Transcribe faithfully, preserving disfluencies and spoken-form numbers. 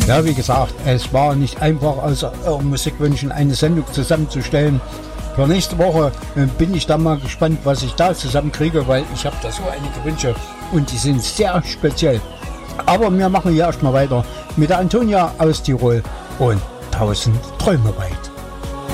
Ja, wie gesagt, es war nicht einfach, aus äh, Musikwünschen eine Sendung zusammenzustellen. Für nächste Woche äh, bin ich dann mal gespannt, was ich da zusammenkriege, weil ich habe da so einige Wünsche und die sind sehr speziell. Aber wir machen hier erstmal weiter mit der Antonia aus Tirol und tausend Träume weit.